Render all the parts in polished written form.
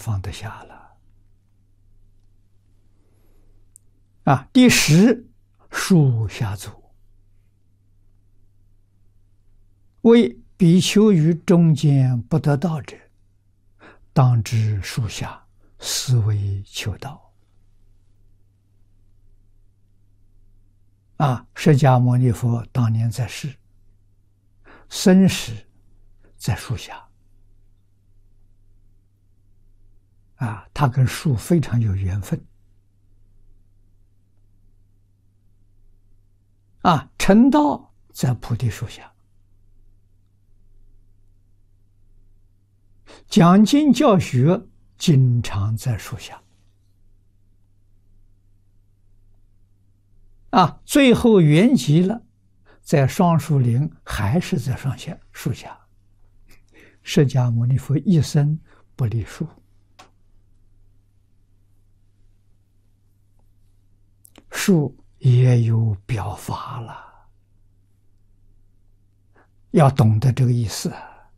放得下了。第10，树下足，为比丘于中间不得道者，当知树下，斯为求道。释迦牟尼佛当年在世，生时在树下。他跟树非常有缘分。成道在菩提树下，讲经教学经常在树下。最后圆寂了，在双树林，还是在树下。释迦牟尼佛一生不离树。树也有表法了，要懂得这个意思。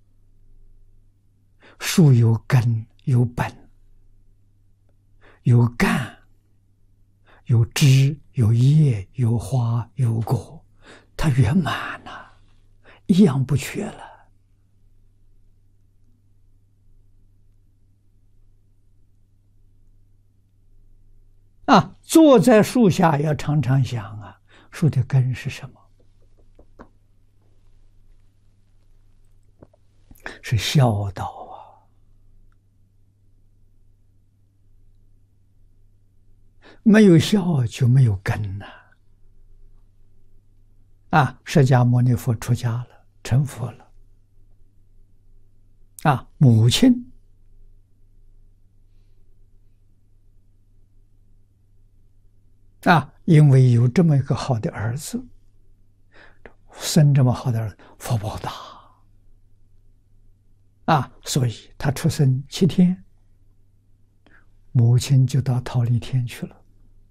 树有根，有本，有干，有枝，有叶，有花，有果，它圆满了，一样不缺了。坐在树下要常常想树的根是什么？是孝道没有孝就没有根释迦牟尼佛出家了，成佛了。母亲因为有这么一个好的儿子，生这么好的儿子，福报大所以他出生7天，母亲就到忉利天去了。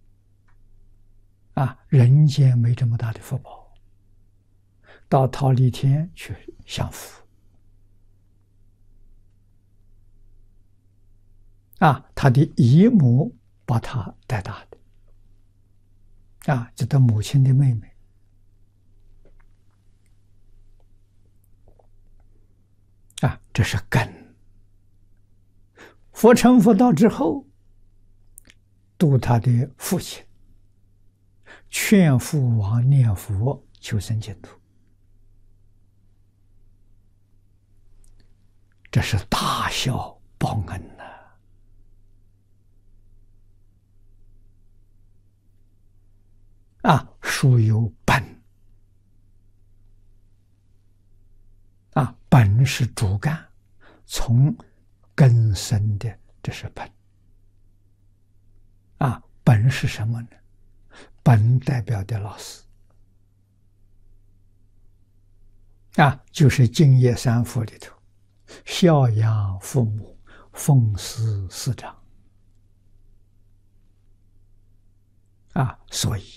人间没这么大的福报，到忉利天去享福。他的姨母把他带大的。就他母亲的妹妹。这是根。佛成佛道之后，度他的父亲，劝父王念佛求生净土。这是大孝报恩树有本，本是主干，从根生的，这是本。本是什么呢？本代表的老师就是净业三福里头，孝养父母，奉事师长。所以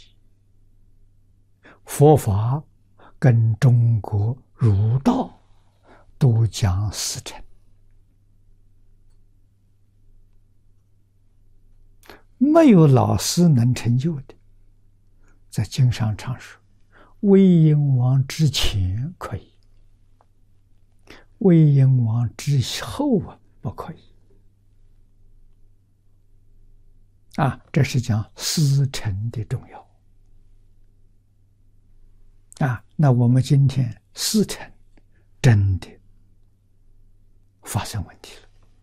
佛法跟中国儒道都讲师承。没有老师能成就的，在经上常说，魏婴王之前可以，魏婴王之后不可以。这是讲师承的重要。那我们今天师承真的发生问题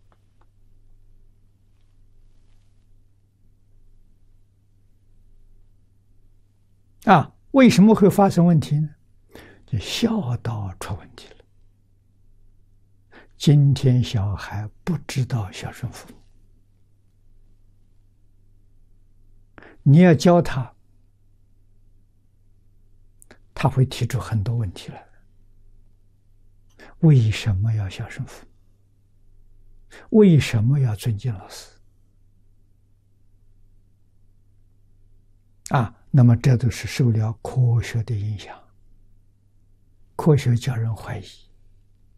了。为什么会发生问题呢？就孝道出问题了。今天小孩不知道孝顺父母，你要教他，他会提出很多问题来。为什么要孝顺父母？为什么要尊敬老师？那么这都是受了科学的影响。科学叫人怀疑，